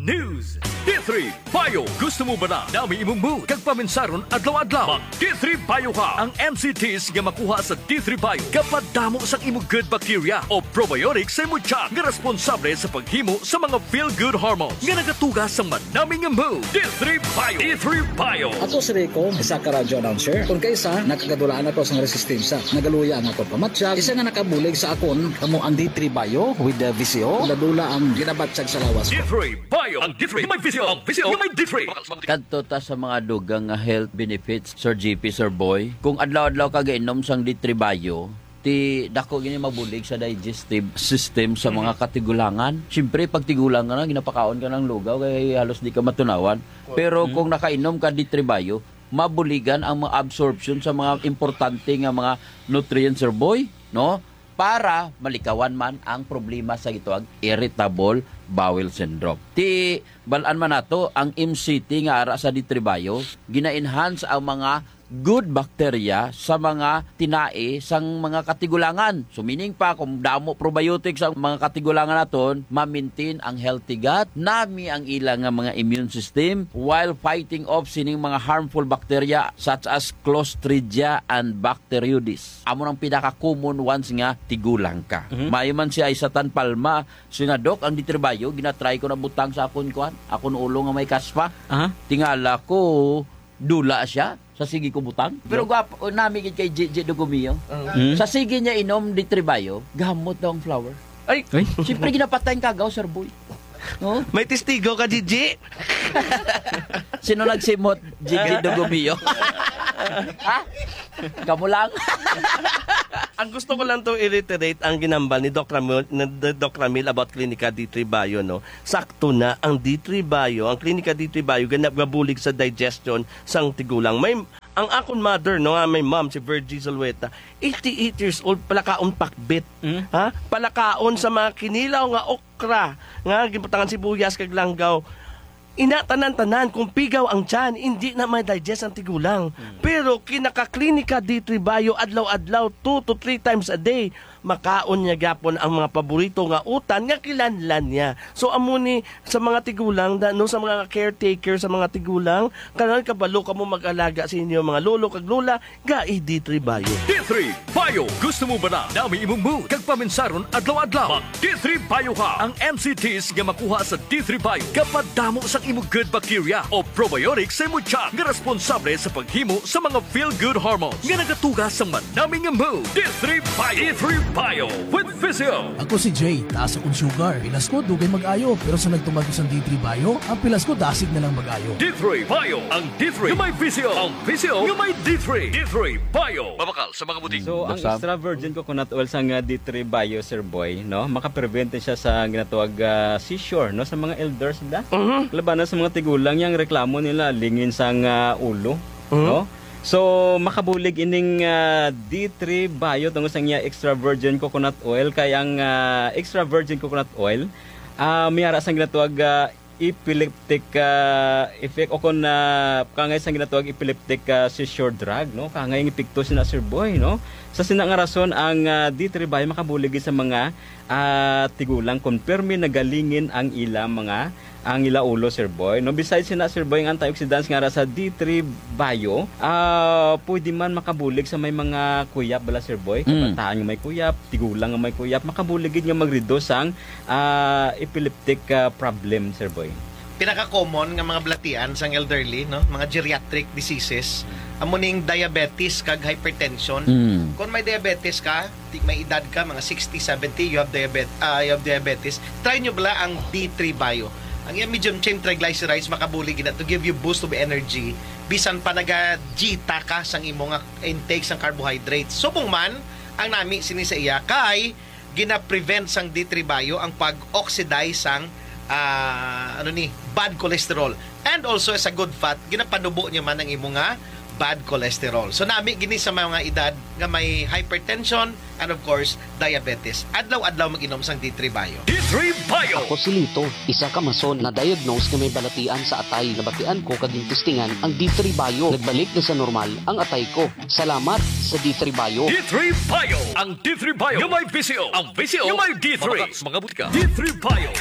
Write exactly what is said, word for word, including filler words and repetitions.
News. D three Bio. Gusto mo ba na nami imong mood kag paminsaron adlaw-adlaw? Mag D three Bio ka. Ang M C Ts nga makuha sa D three Bio kapag damo sa imong good bacteria o probiotics sa imong tiyan nga responsable sa paghimo sa mga feel-good hormones nga nagatugas sa manaming mood. D three Bio. D three Bio. Ato si Rico, isa ka radio announcer. Kung kaysa, nakagadulaan ako sa resistensya. Nagaluya ang ako pamatsyag. Isa nga nakabulig sa akon, kamo ang D three Bio with the V C O. Dadula ang ginabatsyag sa lawas D three Bio. Ang D three may V C O. Ang V C O may D three. Kadto ta sa mga dugang nga health benefits, Sir G P, Sir Boy. Kung adlaw-adlaw ka gainom sang D three Bio, ti dako gini mabulig sa digestive system sa mga katigulangan. Siyempre pag tigulangan na ginapakaon ka ng lugaw kay halos di ka matunawan. Pero kung nakainom ka D three Bio, mabuligan ang mga absorption sa mga importante nga mga nutrients, Sir Boy, no? Para malikawan man ang problema sa gituag irritable bowel syndrome. Ti balaan man nato ang M C T nga ara sa D three Bio, gina-enhance ang mga good bacteria sa mga tinae sang mga katigulangan. So meaning pa kung damo probiotics ang mga katigulangan naton, ma-maintain ang healthy gut, nami ang ilang nga mga immune system while fighting off sining mga harmful bacteria such as Clostridia and Bacteroides. Amo nang pinaka-common ones nga tigulang ka. Mm-hmm. Mayo man siya isatan palma, sinadok ang D three Bio, ginatry ko na butang sa akon kuan, akon ulo nga may kaspa. Uh-huh. Tingala ko dula siya sa sige ko butang. Pero gwapo nami gid kay J J Dugumio. Uh-huh. Sa sige niya inom D three Bio, gamot daw ang flower. Ay, siyempre ginapatay ang kagaw, Sir Boy. No? May testigo ka, J J. Sino nagsimot? J J Dugumio. Ha? Kamu lang. Ang gusto ko lang to i-reiterate ang ginambal ni Doc Ramil, ni Doc Ramil about Clinica D three Bio, no. Sakto na ang D three Bio, ang Clinica D three Bio ganabulig sa digestion sang tigulang. May ang akon mother, no, may mom si Virgie Zalweta, eighty-eight years old, palakaon pakbit. Mm. Ha? Palakaon sa mga kinilaw nga okra, nga giputangan sibuyas kag langgaw. Inatanan-tanan kung pigaw ang tiyan, hindi na may digest ang tigulang. Hmm. Pero kinaka-Clinica D three Bio adlaw-adlaw two to three times a day, makaon niya gapon ang mga paborito nga utan nga kilanlan niya. So amo ni sa mga tigulang, da, no, sa mga caretaker sa mga tigulang, kanan kabalo ka mo mag-alaga sa inyo mga lolo kag lola, ga D three Bio. D three Bio. Gusto mo ba na nami imong mood kag paminsaron adlaw-adlaw? Mag D three Bio ka. Ang M C Ts nga makuha sa D three Bio kapag damo sa imong good bacteria o probiotics sa imong tiyan nga responsable sa paghimo sa mga feel-good hormones nga nagatugas sa manaming mood. D three Bio. D three Bio with Physio. Ako si Jay, taas akong sugar. Pilas ko, dugay mag-ayo. Pero sa nagtumagos ang D three Bio, ang pilas ko dasig na lang mag-ayo. D three Bio. Ang D three yung may Physio. Ang Physio yung may D three. D three Bio. Mabakal sa mga butik. So, ang extra virgin coconut oil sa nga D three Bio, Sir Boy, no? Makaprevent siya sa ginatawag uh, seizure, no? Sa mga elders, da? Uh-huh. Labanan sa mga tigulang, yung reklamo nila, lingin sa uh, ulo, uh-huh. no? So, makabulig ining uh, D three Bio tungkol sa niya extra virgin coconut oil. Kaya ang uh, extra virgin coconut oil, uh, mayara sa ginatawag uh, epileptic uh, effect o kung uh, kangay sa ginatawag epileptic uh, seizure drug, no? Kangay ang epekto sina Sir Boy, no? Sa sinang rason, ang uh, D three Bio makabulig sa mga uh, tigulang confirme na galingin ang ila mga ang ila ulo, Sir Boy. No, besides sina Sir Boy, ang antioxidants nga sa D three Bio, uh, pwede man makabulig sa may mga kuyap bala, Sir Boy. Kabataan mm. nga may kuyap, tigulang nga may kuyap, makabuligid nga mag-reduce ang uh, epileptic uh, problem, Sir Boy. Pinaka-common nga mga balatian sang elderly, no, mga geriatric diseases, amo ning diabetes kag hypertension. Mm. Kung may diabetes ka, may edad ka mga sixty, seventy, you have diabetes, uh, you have diabetes, try nyo bala ang D three Bio. Ang yung medium chain triglycerides makabulig na to give you boost of energy bisan pa naga-jita ka sang imong intake sang carbohydrates. Subong man ang nami sini sa iya kay gina-prevent sang D three Bio ang pag-oxidize sang uh, ano ni bad cholesterol, and also as a good fat ginapanubo niya man ang imong bad cholesterol. So nami gini sa mga edad nga may hypertension and of course diabetes, adlaw-adlaw mag-inom sang D three Bio. D three Bio. Ako si Lito, isa ka mason na diagnose nga may balatian sa atay. Nabatian ko kaging testingan ang D three Bio. Nagbalik na sa normal ang atay ko. Salamat sa D three Bio. D three Bio. Ang D three Bio yung may P C O. Ang P C O yung may D three. Mga butika. D three Bio.